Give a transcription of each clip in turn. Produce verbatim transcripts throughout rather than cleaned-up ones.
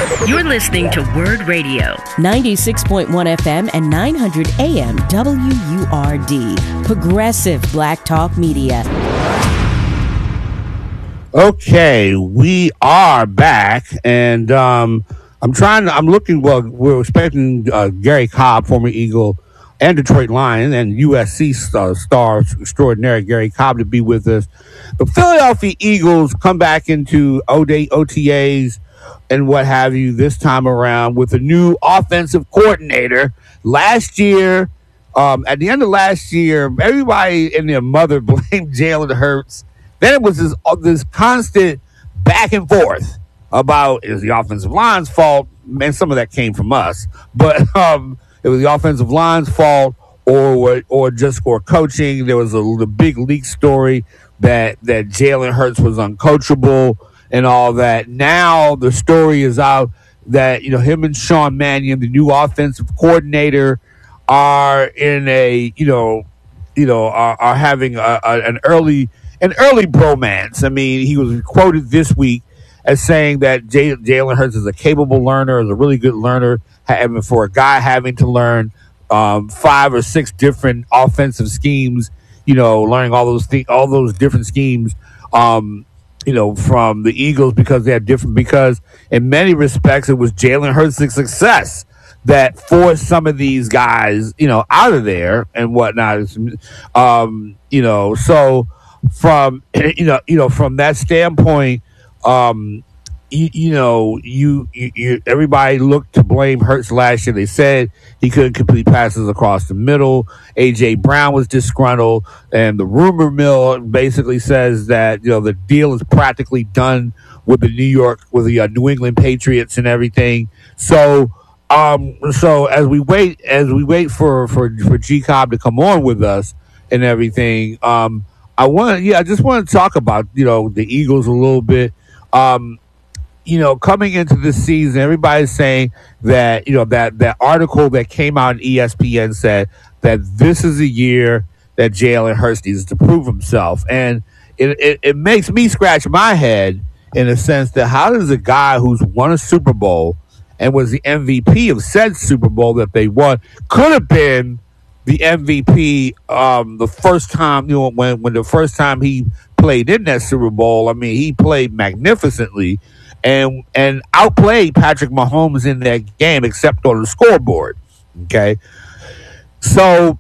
You're listening to Word Radio. ninety-six point one F M and nine hundred A M W U R D. Progressive Black Talk Media. Okay, we are back, and um, I'm trying to, I'm looking, well, we're expecting uh, Gary Cobb, former Eagle and Detroit Lion, and U S C star, star extraordinary Gary Cobb to be with us. The Philadelphia Eagles come back into O T As and what have you this time around with a new offensive coordinator. Last year, um, at the end of last year, everybody and their mother blamed Jalen Hurts. Then it was this, uh, this constant back and forth about, is the offensive line's fault? And some of that came from us. But um, it was the offensive line's fault or or just or coaching. There was a the big leak story that, that Jalen Hurts was uncoachable and all that. Now the story is out that, you know, him and Sean Mannion, the new offensive coordinator, are in a, you know, you know, are, are having a, a, an early an early bromance. I mean, he was quoted this week as saying that J- Jalen Hurts is a capable learner, is a really good learner. Having for a guy having to learn um, five or six different offensive schemes, you know, learning all those things, all those different schemes, um, you know, from the Eagles because they have different. Because in many respects, it was Jalen Hurts' success that forced some of these guys, you know, out of there and whatnot. Um, you know, so. From you know, you know, from that standpoint, um, you, you know, you, you, you, everybody looked to blame Hurts last year. They said he couldn't complete passes across the middle. A J Brown was disgruntled, and the rumor mill basically says that, you know, the deal is practically done with the New York, with the uh, New England Patriots and everything. So, um, so as we wait, as we wait for for for G Cobb to come on with us and everything, um. I want, yeah, I just want to talk about, you know, the Eagles a little bit. Um, you know, coming into this season, everybody's saying that, you know, that, that article that came out on E S P N said that this is a year that Jalen Hurts needs to prove himself. And it, it, it makes me scratch my head in a sense that how does a guy who's won a Super Bowl and was the M V P of said Super Bowl that they won, could have been the M V P um, the first time, you know, when, when the first time he played in that Super Bowl, I mean, he played magnificently and and outplayed Patrick Mahomes in that game, except on the scoreboard. Okay. So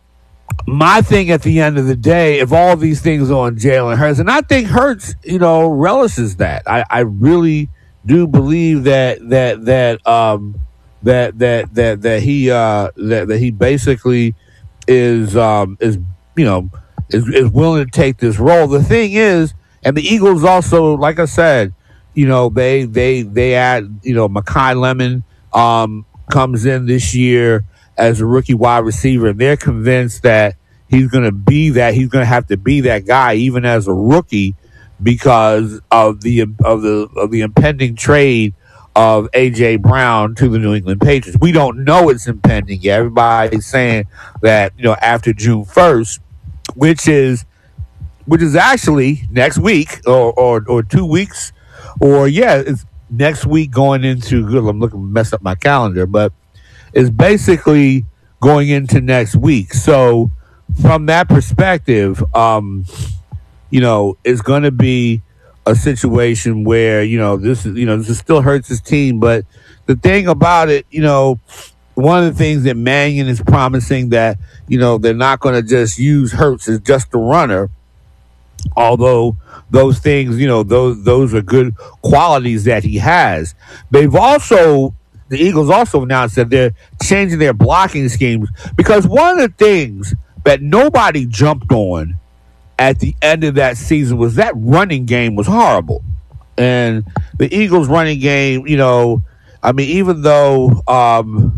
my thing at the end of the day, if all these things are on Jalen Hurts, and I think Hurts, you know, relishes that. I, I really do believe that that that um that that that that he uh that, that he basically is um is you know is, is willing to take this role. The thing is, and the Eagles also, like I said, you know, they they they add, you know, Mekhi Lemon um comes in this year as a rookie wide receiver, and they're convinced that he's going to be that he's going to have to be that guy even as a rookie because of the of the of the impending trade of A J Brown to the New England Patriots. We don't know it's impending yet. Everybody's saying that, you know, after June first, which is which is actually next week or or, or two weeks, or yeah, it's next week going into good. I'm looking to mess up my calendar, but it's basically going into next week. So from that perspective, um, you know, it's going to be a situation where, you know, this is, you know, this still hurts his team. But the thing about it, you know, one of the things that Mannion is promising that, you know, they're not going to just use Hurts as just a runner, although those things, you know, those those are good qualities that he has. They've also, the Eagles also announced that they're changing their blocking schemes because one of the things that nobody jumped on at the end of that season was that running game was horrible. And the Eagles running game, you know, I mean, even though, um,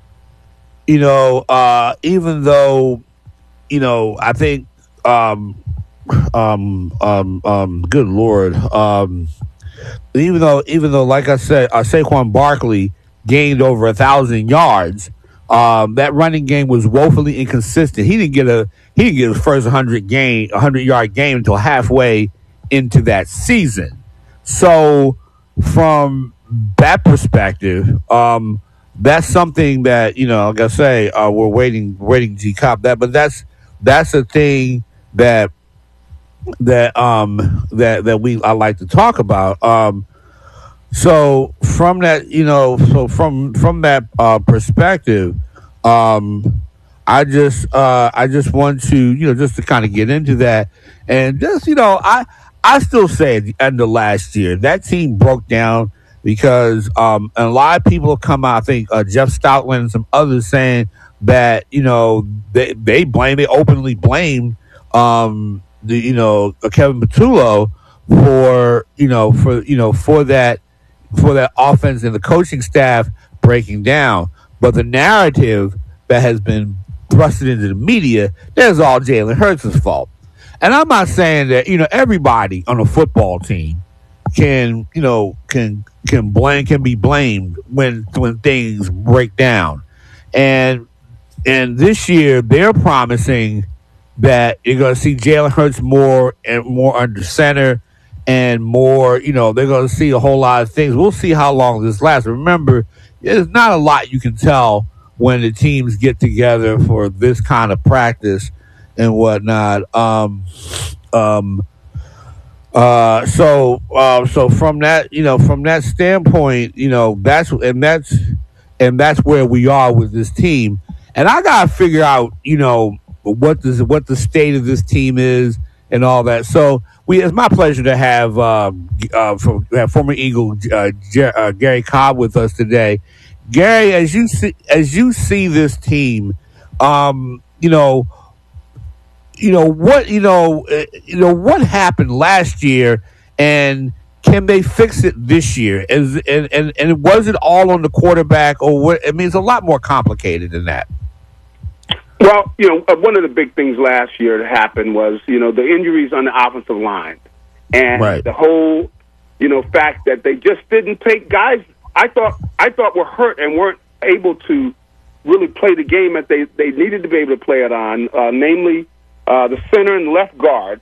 you know, uh, even though, you know, I think, um, um, um, um, good Lord, um, even though, even though, like I said, uh, Saquon Barkley gained over a thousand yards, um, that running game was woefully inconsistent. He didn't get a, he didn't get his first hundred game, hundred yard game until halfway into that season. So from that perspective, um, that's something that you know, like I say, uh, we're waiting, waiting G Cop that, but that's that's a thing that that um that that we I like to talk about. Um, so from that, you know, so from from that uh, perspective, um, I just uh, I just want to you know just to kind of get into that and just you know I I still say at the end of last year that team broke down because um, and a lot of people have come out. I think uh, Jeff Stoutland and some others saying that you know they they blame they openly blamed um, the you know Kevin Patullo for you know for you know for that for that offense and the coaching staff breaking down, but the narrative that has been thrusted into the media, that's all Jalen Hurts' fault. And I'm not saying that you know everybody on a football team can you know can can blame can be blamed when when things break down, and and this year they're promising that you're going to see Jalen Hurts more and more under center and more, you know, they're going to see a whole lot of things. We'll see how long this lasts. Remember, there's not a lot you can tell when the teams get together for this kind of practice and whatnot. Um, um, uh, so, uh, so from that, you know, from that standpoint, you know, that's and that's and that's where we are with this team. And I gotta figure out, you know, what does what the state of this team is and all that. So we, it's my pleasure to have uh, uh, from, have former Eagle uh, Jer- uh, Gary Cobb with us today. Gary, as you see as you see this team, um, you know, you know what you know, uh, you know what happened last year, and can they fix it this year? Is and, and and was it all on the quarterback, or what? I mean, it's a lot more complicated than that. Well, you know, one of the big things last year that happened was, you know, the injuries on the offensive line. And right. the whole, you know, fact that they just didn't take guys I thought I thought were hurt and weren't able to really play the game that they, they needed to be able to play it on, uh, namely uh, the center and left guard.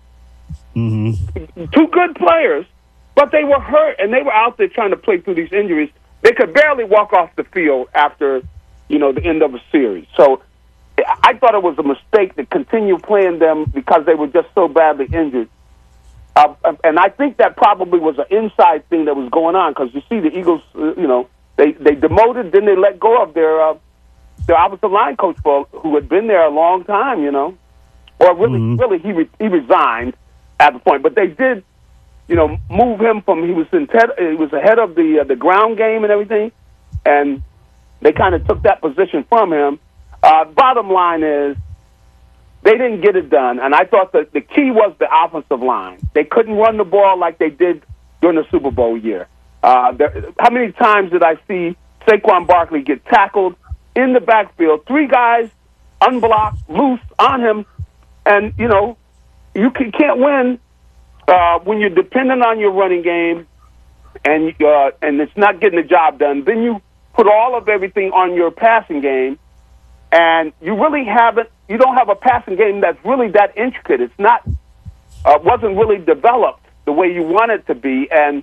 Mm-hmm. Two good players, but they were hurt, and they were out there trying to play through these injuries. They could barely walk off the field after, you know, the end of a series. So I thought it was a mistake to continue playing them because they were just so badly injured. Uh, and I think that probably was an inside thing that was going on because you see the Eagles, uh, you know, they, they demoted, then they let go of their uh, their offensive line coach for, who had been there a long time, you know. Or really, mm-hmm. really, he re- he resigned at the point. But they did, you know, move him from, he was, in te- he was ahead of the, uh, the ground game and everything, and they kind of took that position from him. Uh, bottom line is, they didn't get it done, and I thought that the key was the offensive line. They couldn't run the ball like they did during the Super Bowl year. Uh, there, how many times did I see Saquon Barkley get tackled in the backfield, three guys unblocked, loose on him, and, you know, you can, can't win uh, when you're dependent on your running game and, uh, and it's not getting the job done. Then you put all of everything on your passing game, and you really haven't, you don't have a passing game that's really that intricate. It's not, uh, wasn't really developed the way you want it to be. And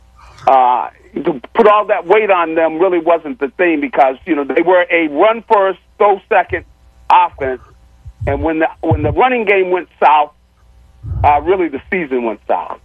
uh, to put all that weight on them really wasn't the thing because, you know, they were a run first, throw second offense. And when the, when the running game went south, uh, really the season went south.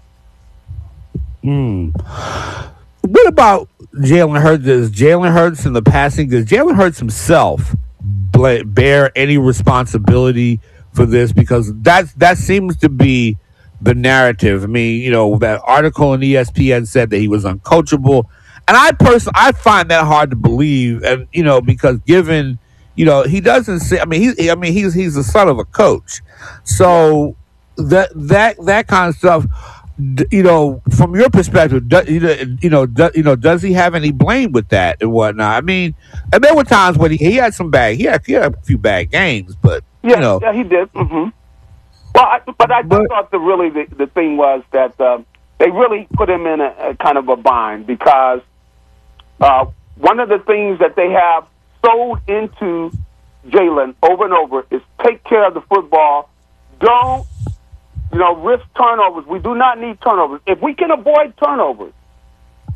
Hmm. What about Jalen Hurts? Does Jalen Hurts in the passing, does Jalen Hurts himself bear any responsibility for this? Because that that seems to be the narrative. I mean, you know, that article in E S P N said that he was uncoachable, and I personally I find that hard to believe. And you know, because given you know he doesn't say, I mean, he I mean he's he's the son of a coach, so that that that kind of stuff. You know, from your perspective, do, you know, do, you know, does he have any blame with that and whatnot? I mean, and there were times when he, he had some bad, he had, he had a few bad games, but yeah, you know, yeah, he did. Mm-hmm. Well, I, but I but, thought the really the, the thing was that uh, they really put him in a, a kind of a bind because uh, one of the things that they have sold into Jalen over and over is take care of the football. Don't. You know, risk turnovers. We do not need turnovers. If we can avoid turnovers,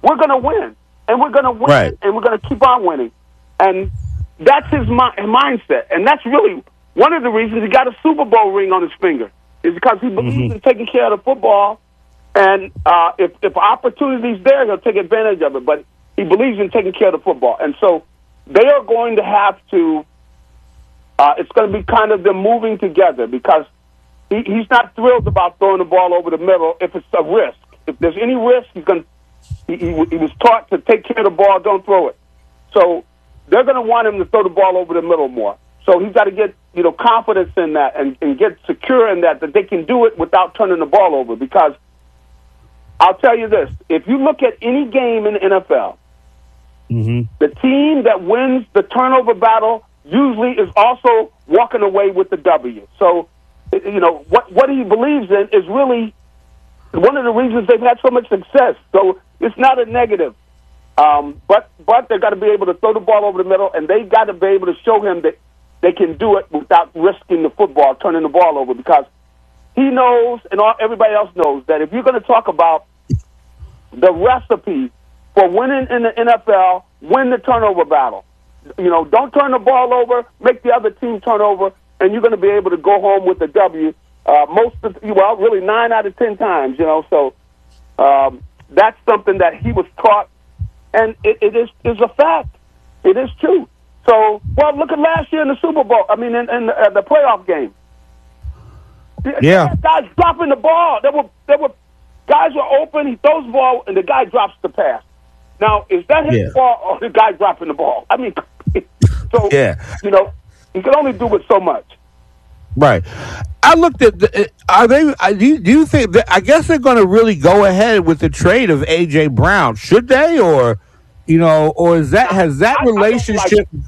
we're going to win, and we're going to win, right. and we're going to keep on winning. And that's his mi- mindset, and that's really one of the reasons he got a Super Bowl ring on his finger, is because he believes mm-hmm. in taking care of the football, and uh, if, if opportunity's there, he'll take advantage of it, but he believes in taking care of the football. And so they are going to have to, uh, it's going to be kind of them moving together, because he, he's not thrilled about throwing the ball over the middle if it's a risk. If there's any risk, he's going to, he, he, he was taught to take care of the ball, don't throw it. So they're going to want him to throw the ball over the middle more. So he's got to get, you know, confidence in that and, and get secure in that, that they can do it without turning the ball over. Because I'll tell you this, if you look at any game in the N F L, mm-hmm. the team that wins the turnover battle usually is also walking away with the W. So, you know, what, what he believes in is really one of the reasons they've had so much success. So it's not a negative. Um, but but they've got to be able to throw the ball over the middle, and they've got to be able to show him that they can do it without risking the football, turning the ball over, because he knows, and all, everybody else knows, that if you're going to talk about the recipe for winning in the N F L, win the turnover battle. You know, don't turn the ball over, make the other team turn over, and you're going to be able to go home with the W uh, most of, well, really nine out of ten times, you know. So um, that's something that he was taught. And it, it is is a fact. It is true. So, well, look at last year in the Super Bowl. I mean, in, in the, uh, the playoff game. Yeah. Guys dropping the ball. There were there were guys were open. He throws the ball, and the guy drops the pass. Now, is that his yeah. ball or the guy dropping the ball? I mean, so yeah. you know, he can only do it so much. Right. I looked at. The, are they? Do you, do you think? That, I guess they're going to really go ahead with the trade of A J Brown. Should they, or you know, or is that has that I, relationship? I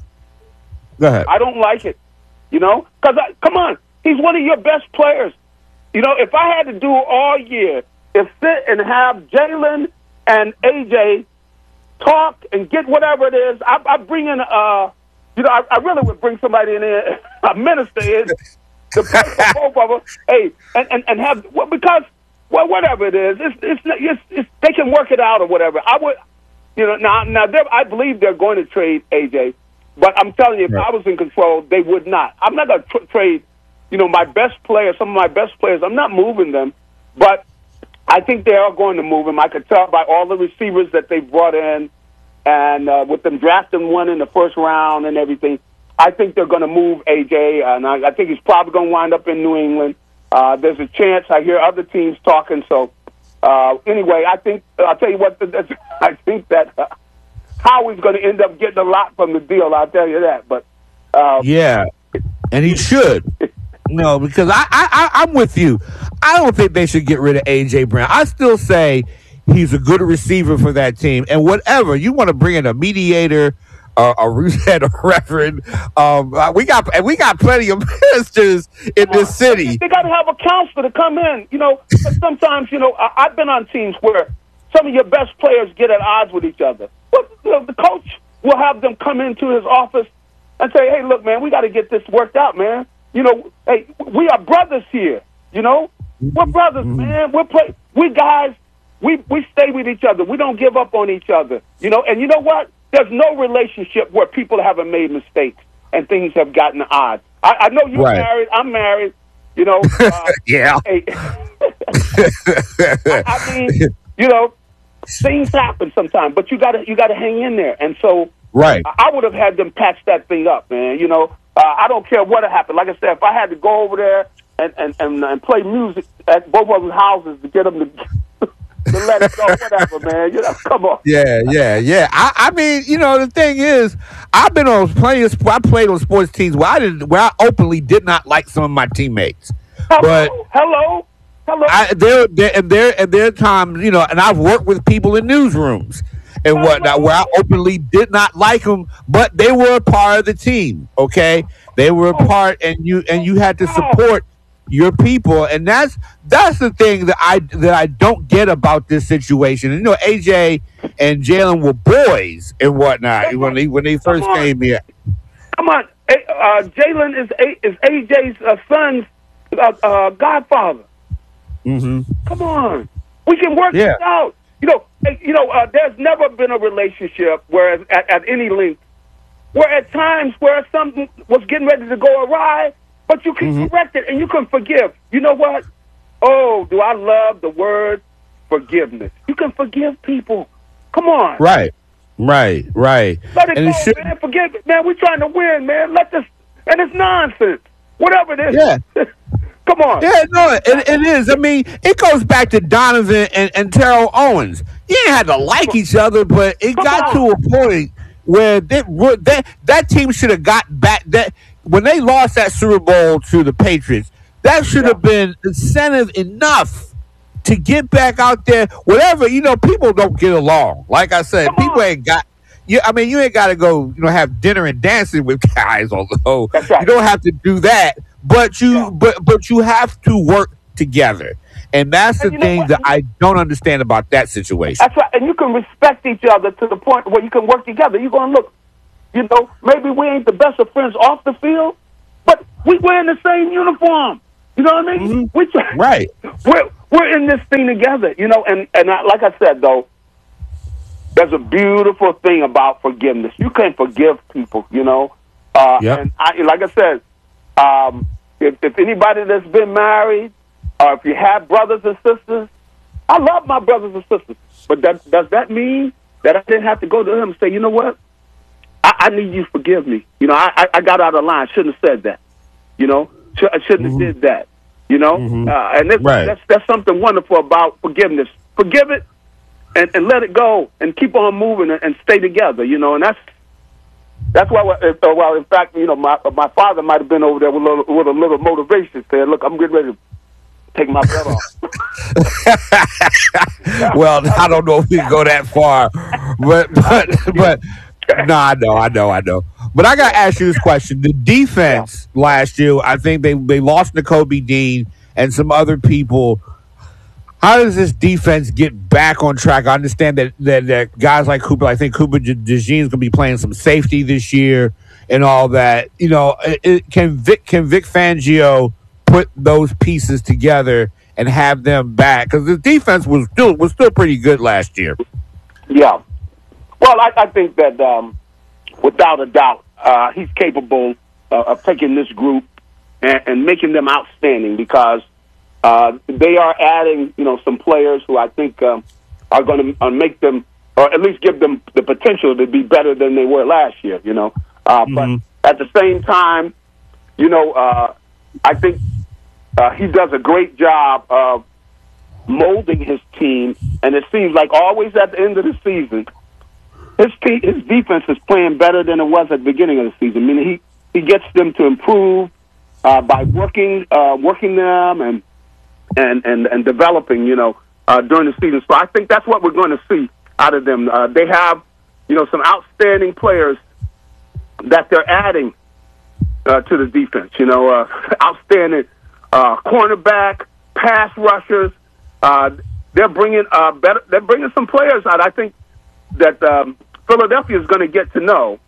Go ahead. I don't like it. You know, because come on, he's one of your best players. You know, if I had to do all year, is sit and have Jalen and A J talk and get whatever it is, I, I bring in. Uh, you know, I, I really would bring somebody in there, a minister in. The for both of them, hey, and, and, and have well, because well, whatever it is, it's, it's it's it's they can work it out or whatever. I would, you know, now now I believe they're going to trade A J, but I'm telling you, if right. I was in control, they would not. I'm not going to tr- trade, you know, my best players, some of my best players. I'm not moving them, but I think they are going to move them. I could tell by all the receivers that they brought in, and uh, with them drafting one in the first round and everything. I think they're going to move A J, and I, I think he's probably going to wind up in New England. Uh, there's a chance. I hear other teams talking. So, uh, anyway, I think I'll tell you what. I think that uh, Howie's going to end up getting a lot from the deal. I'll tell you that. But uh, yeah, and he should. No, because I, I, I, I'm with you. I don't think they should get rid of A J Brown. I still say he's a good receiver for that team. And whatever you want to bring in a mediator. Uh, a Rousette, a Reverend. Um, uh, we got and we got plenty of ministers in this city. They got to have a counselor to come in. You know, sometimes you know I, I've been on teams where some of your best players get at odds with each other. But you know, the coach will have them come into his office and say, "Hey, look, man, we got to get this worked out, man. You know, hey, we are brothers here. You know, we're brothers, mm-hmm. man. We're play. We guys. We we stay with each other. We don't give up on each other. You know, and you know what? There's no relationship where people haven't made mistakes and things have gotten odd. I, I know you're right. married. I'm married. You know. Uh, yeah. Hey, I, I mean, you know, things happen sometimes, but you got to you got to hang in there. And so, right. I, I would have had them patch that thing up, man. You know, uh, I don't care what happened. Like I said, if I had to go over there and and, and, and play music at both of them houses to get them to. To let it go, whatever, man. You know, come on. Yeah, yeah, yeah. I, I mean, you know, the thing is, I've been on plenty of. I played on sports teams where I didn't, where I openly did not like some of my teammates. Hello, but hello, hello. I, there, there, and there, and there are times, you know, and I've worked with people in newsrooms and hello. whatnot where I openly did not like them, but they were a part of the team. Okay, they were a part, and you and you had to support your people, and that's that's the thing that I that I don't get about this situation. And, you know, A J and Jalen were boys and whatnot when they when they first came here. Come on, uh, Jalen is a, is A J's uh, son's uh, uh, godfather. Mm-hmm. Come on, we can work yeah. this out. You know, you know. Uh, there's never been a relationship where, at, at any length, where at times where something was getting ready to go awry, but you can mm-hmm. correct it and you can forgive. You know what? Oh, do I love the word forgiveness? You can forgive people. Come on. Right, right, right. Let it and go, it should... man. Forgive it, man. We're trying to win, man. Let this, and it's nonsense. Whatever it is. Yeah. Come on. Yeah, no, it, it is. I mean, it goes back to Donovan and, and Terrell Owens. You didn't have to like each other, but it Come got on. to a point where they, that that team should have got back. That when they lost that Super Bowl to the Patriots, that should have yeah. been incentive enough to get back out there. Whatever, you know, people don't get along. Like I said, Come people on. ain't got. You, I mean, you ain't got to go, you know, have dinner and dancing with guys. Although That's right. you don't have to do that, but you, Yeah. but but you have to work together, and that's the And you know thing what? that I don't understand about that situation. That's right. And you can respect each other to the point where you can work together. You're going to look, you know, maybe we ain't the best of friends off the field, but we wearing the same uniform. You know what I mean? Mm-hmm. We, Right. We're, we're in this thing together, you know, and, and I, like I said, though, there's a beautiful thing about forgiveness. You can forgive people, you know. Uh, Yep. And I, like I said, um, if, if anybody that's been married, or if you have brothers and sisters, I love my brothers and sisters. But that, does that mean that I didn't have to go to them and say, you know what? I, I need you to forgive me. You know, I, I got out of line. Shouldn't have said that. You know, Sh- I shouldn't Mm-hmm. have did that. You know, Mm-hmm. uh, and this, Right. that's that's something wonderful about forgiveness. Forgive it and, and let it go and keep on moving and, and stay together. You know, and that's that's why. Uh, well, in fact, you know, my my father might have been over there with a little, with a little motivation. Said, "Look, I'm getting ready to take my belt off." Well, I don't know if we can go that far, but but but no, I know, I know, I know. But I got to ask you this question: the defense yeah. last year, I think they they lost Nakobe Dean and some other people. How does this defense get back on track? I understand that that, that guys like Cooper, I think Cooper DeJean is going to be playing some safety this year and all that. You know, it, it, can Vic can Vic Fangio put those pieces together and have them back? Because the defense was still was still pretty good last year. Yeah. Well, I, I think that um, without a doubt, uh, he's capable uh, of taking this group and, and making them outstanding because uh, they are adding, you know, some players who I think um, are going to uh, make them, or at least give them the potential to be better than they were last year. You know, uh, mm-hmm. but at the same time, you know, uh, I think uh, he does a great job of molding his team, and it seems like always at the end of the season, his team, his defense is playing better than it was at the beginning of the season. I mean, he, he gets them to improve uh, by working uh, working them and and, and, and developing, you know, uh, during the season. So I think that's what we're going to see out of them. Uh, they have, you know, some outstanding players that they're adding uh, to the defense. You know, uh, outstanding uh, cornerback, pass rushers. Uh, they're bringing uh, better. They're bringing some players out. I think that um, Philadelphia is going to get to know,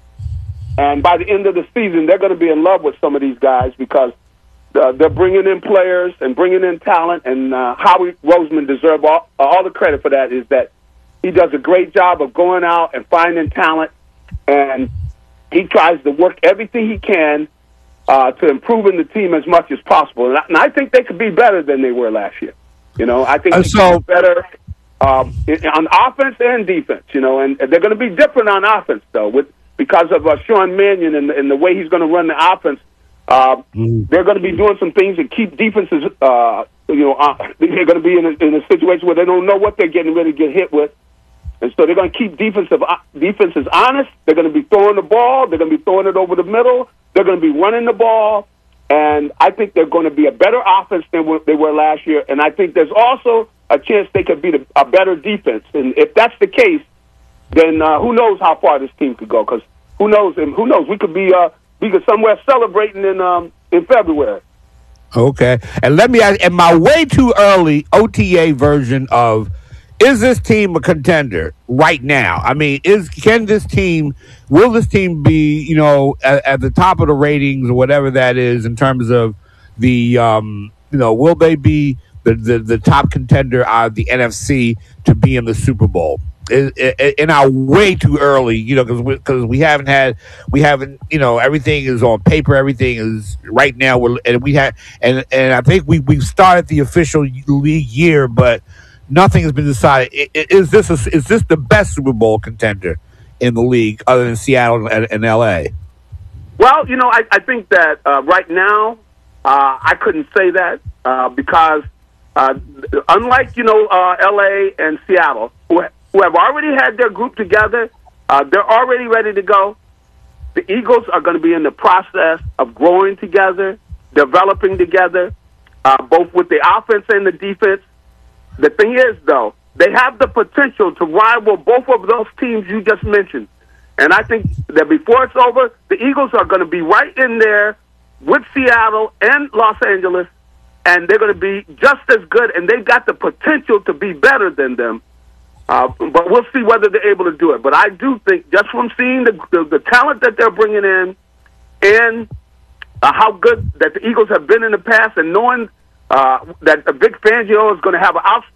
and by the end of the season, they're going to be in love with some of these guys because uh, they're bringing in players and bringing in talent. And uh, Howie Roseman deserves all, all the credit for that. Is that he does a great job of going out and finding talent, and he tries to work everything he can uh, to improving the team as much as possible. And I, and I think they could be better than they were last year. You know, I think uh, they so, could be better um, in, on offense and defense. You know, and they're going to be different on offense though, with because of uh, Sean Mannion and, and the way he's going to run the offense. Uh, mm-hmm. They're going to be doing some things to keep defenses. Uh, you know, uh, they're going to be in a, in a situation where they don't know what they're getting ready to get hit with. And so they're going to keep defensive uh, defenses honest. They're going to be throwing the ball. They're going to be throwing it over the middle. They're going to be running the ball. And I think they're going to be a better offense than they were last year. And I think there's also a chance they could be the, a better defense. And if that's the case, then uh, who knows how far this team could go? Because who knows? And who knows? We could be uh, we could somewhere celebrating in um, in February. Okay. And let me ask, in my way too early O T A version of, is this team a contender right now? I mean, is can this team, will this team be, you know, at, at the top of the ratings or whatever that is in terms of the, um, you know, will they be the, the, the top contender out of the N F C to be in the Super Bowl. In our way too early, you know, because we, cause we haven't had, we haven't, you know, everything is on paper. Everything is right now. We're, and we had, and and I think we we've started the official league year, but nothing has been decided. Is this a, is this the best Super Bowl contender in the league other than Seattle and, and L A? Well, you know, I, I think that uh, right now uh, I couldn't say that uh, because uh, unlike you know uh, L A and Seattle, who who have already had their group together. Uh, they're already ready to go. The Eagles are going to be in the process of growing together, developing together, uh, both with the offense and the defense. The thing is, though, they have the potential to rival both of those teams you just mentioned. And I think that before it's over, the Eagles are going to be right in there with Seattle and Los Angeles, and they're going to be just as good, and they've got the potential to be better than them. Uh, but we'll see whether they're able to do it. But I do think, just from seeing the the, the talent that they're bringing in and uh, how good that the Eagles have been in the past, and knowing uh, that Vic Fangio is going to have an outstanding